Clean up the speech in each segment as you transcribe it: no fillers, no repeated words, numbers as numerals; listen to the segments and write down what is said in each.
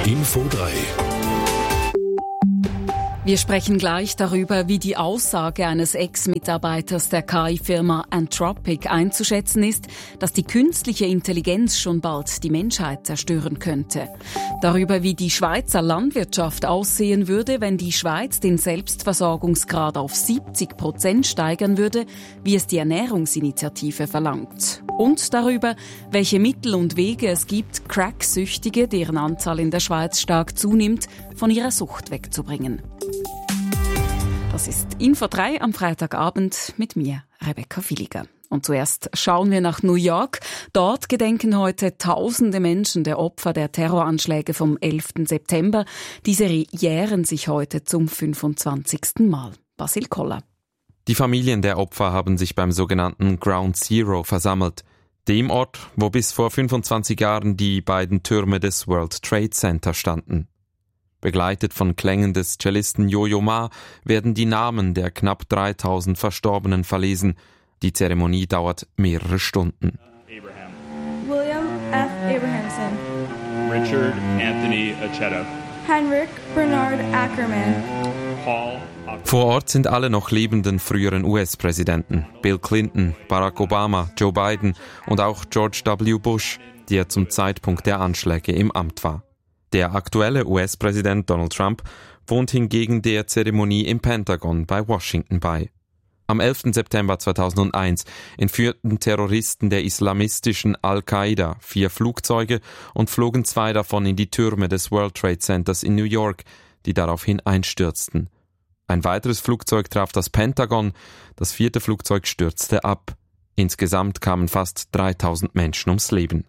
Info 3. Wir sprechen gleich darüber, wie die Aussage eines Ex-Mitarbeiters der KI-Firma Anthropic einzuschätzen ist, dass die künstliche Intelligenz schon bald die Menschheit zerstören könnte. Darüber, wie die Schweizer Landwirtschaft aussehen würde, wenn die Schweiz den Selbstversorgungsgrad auf 70% steigern würde, wie es die Ernährungsinitiative verlangt. Und darüber, welche Mittel und Wege es gibt, Crack-Süchtige, deren Anzahl in der Schweiz stark zunimmt, von ihrer Sucht wegzubringen. Das ist Info 3 am Freitagabend mit mir, Rebecca Villiger. Und zuerst schauen wir nach New York. Dort gedenken heute Tausende Menschen der Opfer der Terroranschläge vom 11. September. Diese jähren sich heute zum 25. Mal. Basil Koller. Die Familien der Opfer haben sich beim sogenannten Ground Zero versammelt. Dem Ort, wo bis vor 25 Jahren die beiden Türme des World Trade Center standen. Begleitet von Klängen des Cellisten Yo-Yo Ma werden die Namen der knapp 3000 Verstorbenen verlesen. Die Zeremonie dauert mehrere Stunden. William F. Abrahamson. Richard Anthony Aceto. Heinrich Bernard Ackerman. Paul. Vor Ort sind alle noch lebenden früheren US-Präsidenten. Bill Clinton, Barack Obama, Joe Biden und auch George W. Bush, der zum Zeitpunkt der Anschläge im Amt war. Der aktuelle US-Präsident Donald Trump wohnt hingegen der Zeremonie im Pentagon bei Washington bei. Am 11. September 2001 entführten Terroristen der islamistischen Al-Qaida 4 Flugzeuge und flogen 2 davon in die Türme des World Trade Centers in New York, die daraufhin einstürzten. Ein weiteres Flugzeug traf das Pentagon, das 4. Flugzeug stürzte ab. Insgesamt kamen fast 3000 Menschen ums Leben.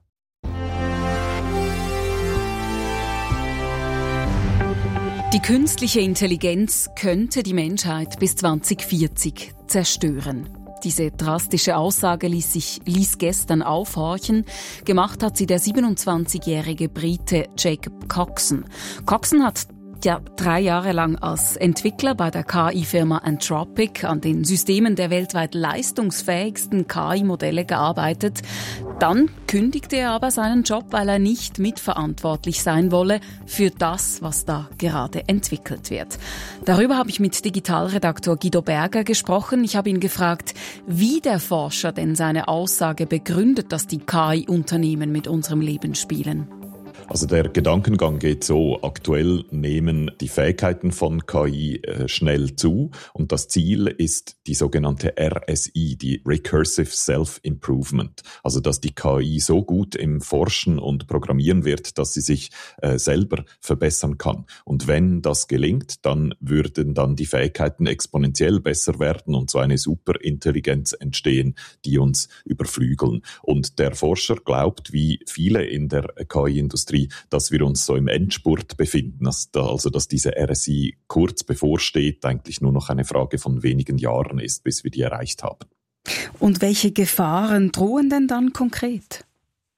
Die künstliche Intelligenz könnte die Menschheit bis 2040 zerstören. Diese drastische Aussage ließ gestern aufhorchen. Gemacht hat sie der 27-jährige Brite Jacob Coxon. Coxon hat 3 Jahre lang als Entwickler bei der KI-Firma Anthropic an den Systemen der weltweit leistungsfähigsten KI-Modelle gearbeitet. Dann kündigte er aber seinen Job, weil er nicht mitverantwortlich sein wolle für das, was da gerade entwickelt wird. Darüber habe ich mit Digitalredaktor Guido Berger gesprochen. Ich habe ihn gefragt, wie der Forscher denn seine Aussage begründet, dass die KI-Unternehmen mit unserem Leben spielen. Also der Gedankengang geht so, aktuell nehmen die Fähigkeiten von KI schnell zu und das Ziel ist die sogenannte RSI, die Recursive Self-Improvement. Also dass die KI so gut im Forschen und Programmieren wird, dass sie sich selber verbessern kann. Und wenn das gelingt, dann würden dann die Fähigkeiten exponentiell besser werden und so eine Superintelligenz entstehen, die uns überflügeln. Und der Forscher glaubt, wie viele in der KI-Industrie, dass wir uns so im Endspurt befinden, also dass diese RSI kurz bevorsteht, eigentlich nur noch eine Frage von wenigen Jahren ist, bis wir die erreicht haben. Und welche Gefahren drohen denn dann konkret?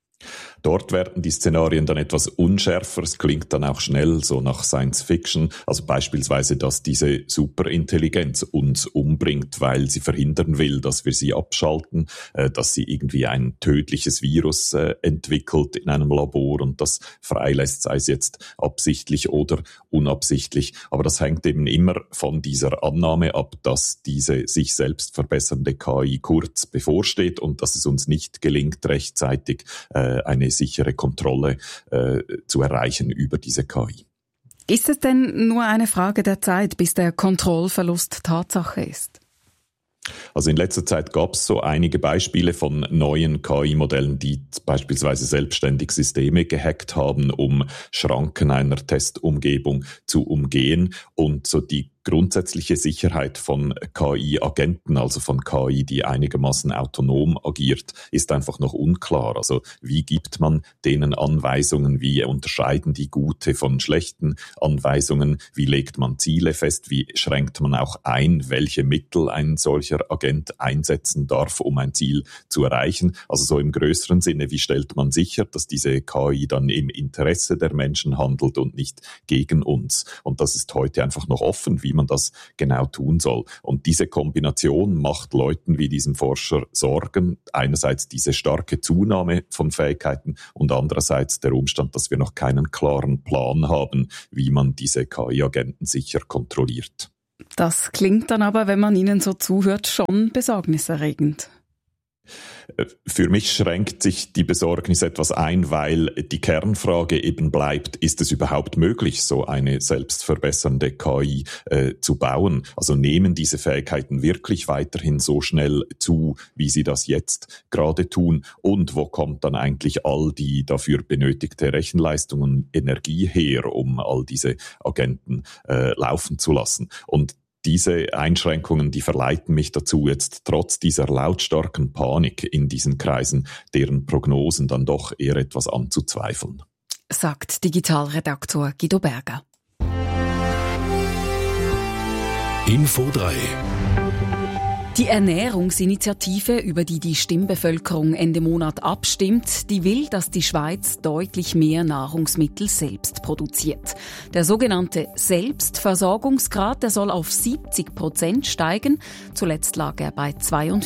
Dort werden die Szenarien dann etwas unschärfer, es klingt dann auch schnell so nach Science Fiction, also beispielsweise, dass diese Superintelligenz uns umbringt, weil sie verhindern will, dass wir sie abschalten, dass sie irgendwie ein tödliches Virus entwickelt in einem Labor und das freilässt, sei es jetzt absichtlich oder unabsichtlich. Aber das hängt eben immer von dieser Annahme ab, dass diese sich selbst verbessernde KI kurz bevorsteht und dass es uns nicht gelingt, rechtzeitig eine sichere Kontrolle zu erreichen über diese KI. Ist es denn nur eine Frage der Zeit, bis der Kontrollverlust Tatsache ist? Also in letzter Zeit gab es so einige Beispiele von neuen KI-Modellen, die beispielsweise selbstständig Systeme gehackt haben, um Schranken einer Testumgebung zu umgehen und so die grundsätzliche Sicherheit von KI-Agenten, also von KI, die einigermaßen autonom agiert, ist einfach noch unklar. Also wie gibt man denen Anweisungen, wie unterscheiden die gute von schlechten Anweisungen, wie legt man Ziele fest, wie schränkt man auch ein, welche Mittel ein solcher Agent einsetzen darf, um ein Ziel zu erreichen. Also so im größeren Sinne, wie stellt man sicher, dass diese KI dann im Interesse der Menschen handelt und nicht gegen uns. Und das ist heute einfach noch offen, wie man das genau tun soll. Und diese Kombination macht Leuten wie diesem Forscher Sorgen. Einerseits diese starke Zunahme von Fähigkeiten und andererseits der Umstand, dass wir noch keinen klaren Plan haben, wie man diese KI-Agenten sicher kontrolliert. Das klingt dann aber, wenn man ihnen so zuhört, schon besorgniserregend. Für mich schränkt sich die Besorgnis etwas ein, weil die Kernfrage eben bleibt, ist es überhaupt möglich, so eine selbstverbessernde KI zu bauen? Also nehmen diese Fähigkeiten wirklich weiterhin so schnell zu, wie sie das jetzt gerade tun? Und wo kommt dann eigentlich all die dafür benötigte Rechenleistung und Energie her, um all diese Agenten laufen zu lassen? Und diese Einschränkungen, die verleiten mich dazu, jetzt trotz dieser lautstarken Panik in diesen Kreisen, deren Prognosen dann doch eher etwas anzuzweifeln. Sagt Digitalredaktor Guido Berger. Info 3. Die Ernährungsinitiative, über die die Stimmbevölkerung Ende Monat abstimmt, die will, dass die Schweiz deutlich mehr Nahrungsmittel selbst produziert. Der sogenannte Selbstversorgungsgrad, der soll auf 70% steigen. Zuletzt lag er bei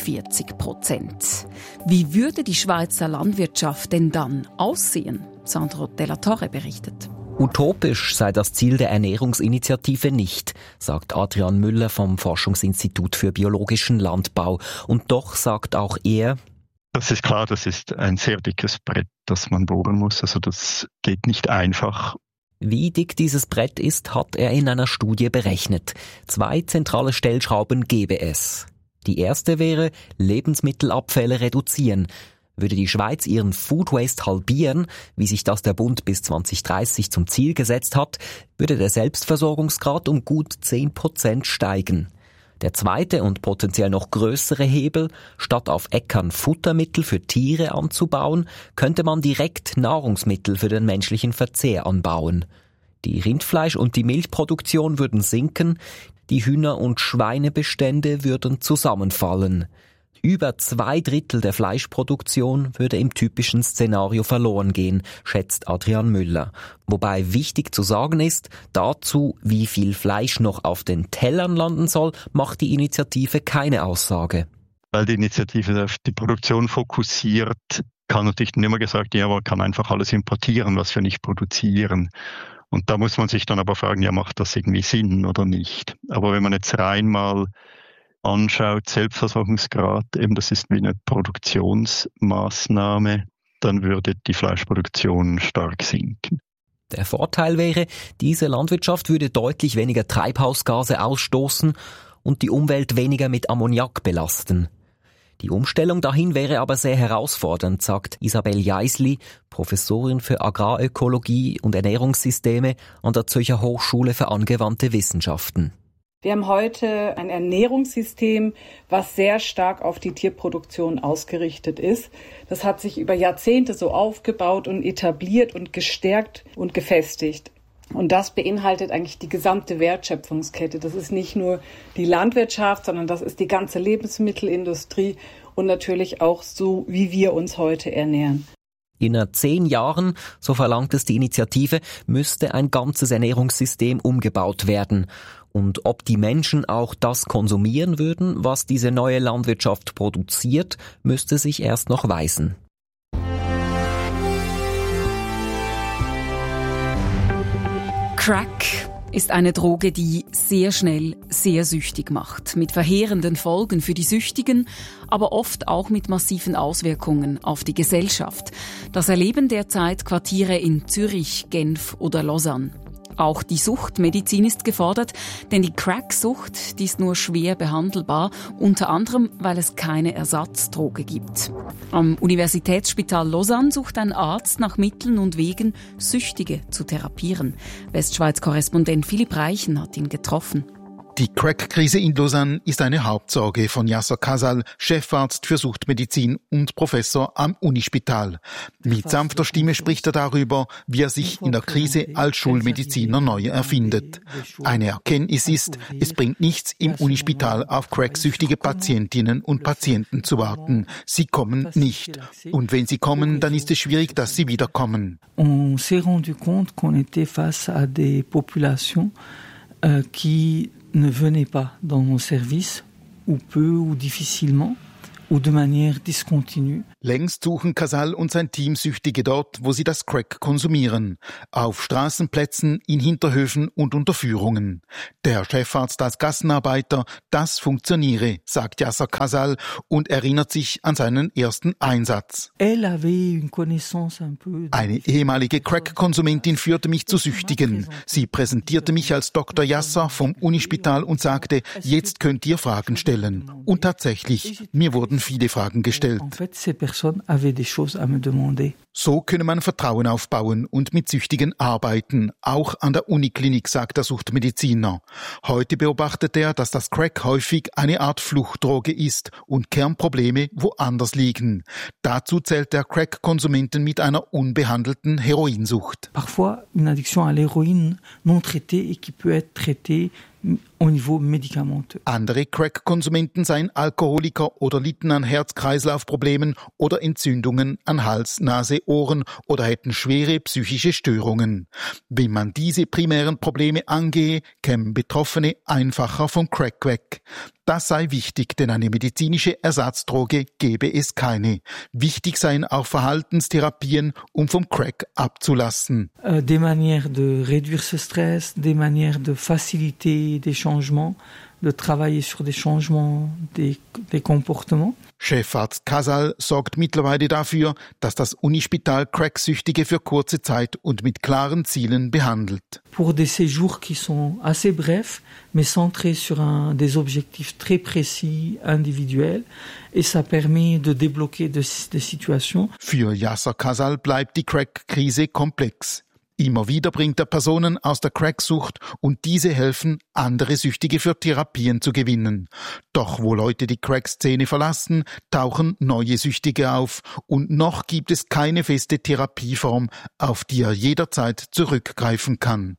42%. Wie würde die Schweizer Landwirtschaft denn dann aussehen? Sandro Della Torre berichtet. Utopisch sei das Ziel der Ernährungsinitiative nicht, sagt Adrian Müller vom Forschungsinstitut für biologischen Landbau. Und doch sagt auch er: Das ist klar, das ist ein sehr dickes Brett, das man bohren muss. Also das geht nicht einfach. Wie dick dieses Brett ist, hat er in einer Studie berechnet. 2 zentrale Stellschrauben gäbe es. Die erste wäre, Lebensmittelabfälle reduzieren. Würde die Schweiz ihren Food Waste halbieren, wie sich das der Bund bis 2030 zum Ziel gesetzt hat, würde der Selbstversorgungsgrad um gut 10% steigen. Der zweite und potenziell noch größere Hebel: Statt auf Äckern Futtermittel für Tiere anzubauen, könnte man direkt Nahrungsmittel für den menschlichen Verzehr anbauen. Die Rindfleisch- und die Milchproduktion würden sinken, die Hühner- und Schweinebestände würden zusammenfallen. Über 2/3 der Fleischproduktion würde im typischen Szenario verloren gehen, schätzt Adrian Müller. Wobei wichtig zu sagen ist, dazu, wie viel Fleisch noch auf den Tellern landen soll, macht die Initiative keine Aussage. Weil die Initiative auf die Produktion fokussiert, kann natürlich nicht mehr gesagt, ja, man kann einfach alles importieren, was wir nicht produzieren. Und da muss man sich dann aber fragen, ja, macht das irgendwie Sinn oder nicht? Aber wenn man jetzt rein mal anschaut, Selbstversorgungsgrad, eben das ist wie eine Produktionsmaßnahme, dann würde die Fleischproduktion stark sinken. Der Vorteil wäre, diese Landwirtschaft würde deutlich weniger Treibhausgase ausstoßen und die Umwelt weniger mit Ammoniak belasten. Die Umstellung dahin wäre aber sehr herausfordernd, sagt Isabel Jaisli, Professorin für Agrarökologie und Ernährungssysteme an der Zürcher Hochschule für angewandte Wissenschaften. Wir haben heute ein Ernährungssystem, was sehr stark auf die Tierproduktion ausgerichtet ist. Das hat sich über Jahrzehnte so aufgebaut und etabliert und gestärkt und gefestigt. Und das beinhaltet eigentlich die gesamte Wertschöpfungskette. Das ist nicht nur die Landwirtschaft, sondern das ist die ganze Lebensmittelindustrie und natürlich auch so, wie wir uns heute ernähren. In 10 Jahren, so verlangt es die Initiative, müsste ein ganzes Ernährungssystem umgebaut werden. Und ob die Menschen auch das konsumieren würden, was diese neue Landwirtschaft produziert, müsste sich erst noch weisen. Crack ist eine Droge, die sehr schnell sehr süchtig macht, mit verheerenden Folgen für die Süchtigen, aber oft auch mit massiven Auswirkungen auf die Gesellschaft. Das erleben derzeit Quartiere in Zürich, Genf oder Lausanne. Auch die Suchtmedizin ist gefordert, denn die Crack-Sucht, die ist nur schwer behandelbar, unter anderem, weil es keine Ersatzdroge gibt. Am Universitätsspital Lausanne sucht ein Arzt nach Mitteln und Wegen, Süchtige zu therapieren. Westschweiz-Korrespondent Philipp Reichen hat ihn getroffen. Die Crack-Krise in Lausanne ist eine Hauptsorge von Yasser Kasal, Chefarzt für Suchtmedizin und Professor am Unispital. Mit sanfter Stimme spricht er darüber, wie er sich in der Krise als Schulmediziner neu erfindet. Eine Erkenntnis ist, es bringt nichts, im Unispital auf cracksüchtige Patientinnen und Patienten zu warten. Sie kommen nicht. Und wenn sie kommen, dann ist es schwierig, dass sie wiederkommen. On s'est rendu compte qu'on était face à des populations qui ne venez pas dans nos services, ou peu ou difficilement, ou de manière discontinue. Längst suchen Casal und sein Team Süchtige dort, wo sie das Crack konsumieren. Auf Straßenplätzen, in Hinterhöfen und Unterführungen. Der Chefarzt als Gassenarbeiter, das funktioniere, sagt Yasser Casal und erinnert sich an seinen ersten Einsatz. Eine ehemalige Crack-Konsumentin führte mich zu Süchtigen. Sie präsentierte mich als Dr. Yasser vom Unispital und sagte, jetzt könnt ihr Fragen stellen. Und tatsächlich, mir wurden viele Fragen gestellt. So könne man Vertrauen aufbauen und mit Süchtigen arbeiten, auch an der Uniklinik, sagt der Suchtmediziner. Heute beobachtet er, dass das Crack häufig eine Art Fluchtdroge ist und Kernprobleme woanders liegen. Dazu zählt der Crack-Konsumenten mit einer unbehandelten Heroinsucht. Parfois une addiction à l'héroïne non traitée et qui peut être traitée au niveau médicamenteux. Andere Crack-Konsumenten seien Alkoholiker oder litten an Herz-Kreislauf-Problemen oder Entzündungen an Hals, Nase, Ohren oder hätten schwere psychische Störungen. Wenn man diese primären Probleme angehe, kämen Betroffene einfacher vom Crack weg. Das sei wichtig, denn eine medizinische Ersatzdroge gebe es keine. Wichtig seien auch Verhaltenstherapien, um vom Crack abzulassen. Des manières de réduire ce stress, des manières de faciliter des changements, de travailler sur des changements des comportements. Chefarzt Casal sorgt mittlerweile dafür, dass das Unispital Cracksüchtige für kurze Zeit und mit klaren Zielen behandelt. Pour des séjours qui sont assez brefs, mais centrés sur des objectifs très précis, individuels, et ça permet de débloquer des situations. Für Yasser Casal bleibt die Crack-Krise komplex. Immer wieder bringt er Personen aus der Cracksucht und diese helfen, andere Süchtige für Therapien zu gewinnen. Doch wo Leute die Crack-Szene verlassen, tauchen neue Süchtige auf und noch gibt es keine feste Therapieform, auf die er jederzeit zurückgreifen kann.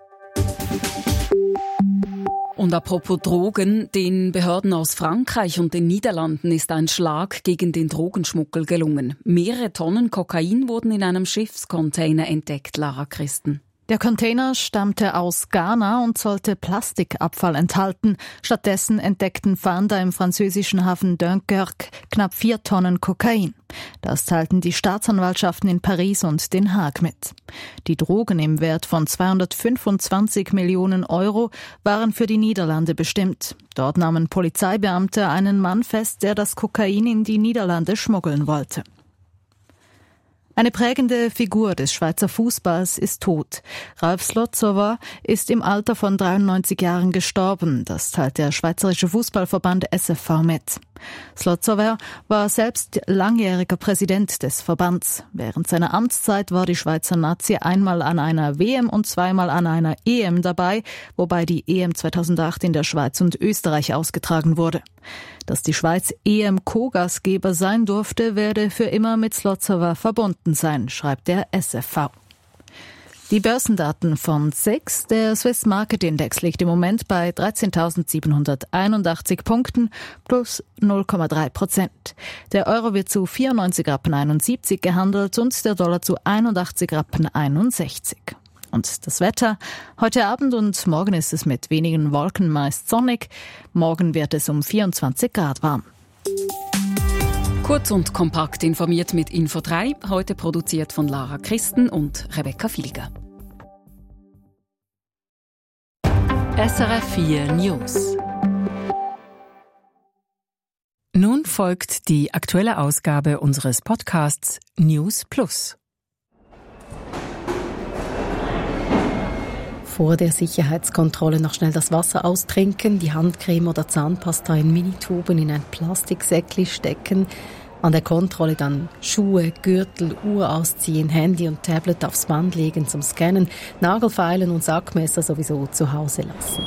Und apropos Drogen, den Behörden aus Frankreich und den Niederlanden ist ein Schlag gegen den Drogenschmuggel gelungen. Mehrere Tonnen Kokain wurden in einem Schiffscontainer entdeckt, Lara Christen. Der Container stammte aus Ghana und sollte Plastikabfall enthalten. Stattdessen entdeckten Fahnder im französischen Hafen Dunkerque knapp 4 Tonnen Kokain. Das teilten die Staatsanwaltschaften in Paris und Den Haag mit. Die Drogen im Wert von 225 Millionen Euro waren für die Niederlande bestimmt. Dort nahmen Polizeibeamte einen Mann fest, der das Kokain in die Niederlande schmuggeln wollte. Eine prägende Figur des Schweizer Fußballs ist tot. Ralf Slotzower ist im Alter von 93 Jahren gestorben. Das teilt der Schweizerische Fußballverband SFV mit. Slotzower war selbst langjähriger Präsident des Verbands. Während seiner Amtszeit war die Schweizer Nazi einmal an einer WM und zweimal an einer EM dabei, wobei die EM 2008 in der Schweiz und Österreich ausgetragen wurde. Dass die Schweiz EM-Co-Gastgeber sein durfte, werde für immer mit Slotzower verbunden sein, schreibt der SFV. Die Börsendaten von SIX, der Swiss Market Index, liegt im Moment bei 13.781 Punkten plus 0,3%. Der Euro wird zu 94,71 Rappen gehandelt und der Dollar zu 81,61 Rappen. Und das Wetter? Heute Abend und morgen ist es mit wenigen Wolken meist sonnig. Morgen wird es um 24 Grad warm. Kurz und kompakt informiert mit Info 3, heute produziert von Lara Christen und Rebecca Fliger. SRF 4 News. Nun folgt die aktuelle Ausgabe unseres Podcasts News Plus. Vor der Sicherheitskontrolle noch schnell das Wasser austrinken, die Handcreme oder Zahnpasta in Minituben in ein Plastiksäckchen stecken, an der Kontrolle dann Schuhe, Gürtel, Uhr ausziehen, Handy und Tablet aufs Band legen zum Scannen, Nagelfeilen und Sackmesser sowieso zu Hause lassen.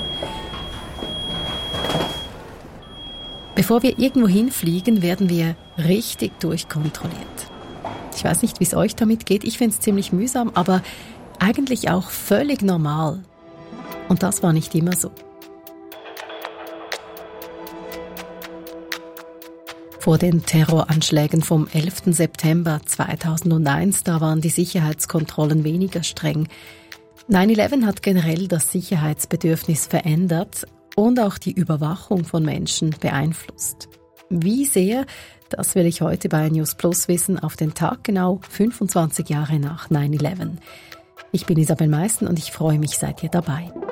Bevor wir irgendwo hinfliegen, werden wir richtig durchkontrolliert. Ich weiß nicht, wie es euch damit geht, ich finde es ziemlich mühsam, aber eigentlich auch völlig normal. Und das war nicht immer so. Vor den Terroranschlägen vom 11. September 2001, da waren die Sicherheitskontrollen weniger streng. 9/11 hat generell das Sicherheitsbedürfnis verändert. und auch die Überwachung von Menschen beeinflusst. Wie sehr, das will ich heute bei News Plus wissen, auf den Tag genau 25 Jahre nach 9/11. Ich bin Isabel Meissen und ich freue mich, seid ihr dabei.